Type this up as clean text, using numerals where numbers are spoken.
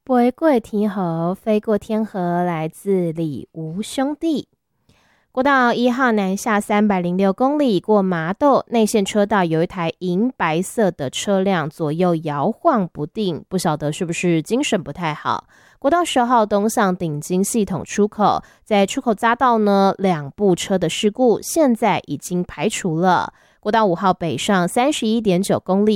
飞过天河，飞过天河，来自李吴兄弟。国道1号南下306公里，过麻豆内线车道有一台银白色的车辆左右摇晃不定，不晓得是不是精神不太好。国道10号东向顶金系统出口，在出口匝道呢，2部车的事故现在已经排除了。国道5号北上31.9公里。